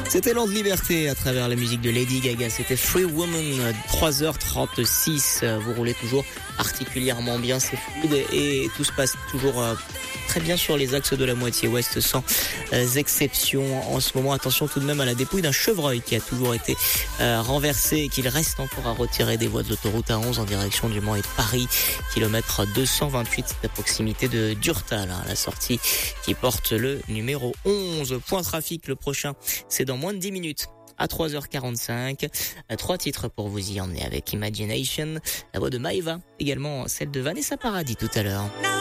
C'était Land de Liberté à travers la musique de Lady Gaga. C'était Free Woman, 3h36. Vous roulez toujours particulièrement bien, c'est fluide et tout se passe toujours très bien sur les axes de la moitié ouest sans exception. En ce moment, attention tout de même à la dépouille d'un chevreuil qui a toujours été renversé et qu'il reste encore à retirer des voies de l'autoroute A11 en direction du Mans et de Paris. Kilomètre 228, c'est à proximité de Durtal, la sortie qui porte le numéro 11. Point trafic, le prochain, c'est dans moins de 10 minutes. À 3h45, 3 titres pour vous y emmener avec Imagination, la voix de Maëva, également celle de Vanessa Paradis tout à l'heure.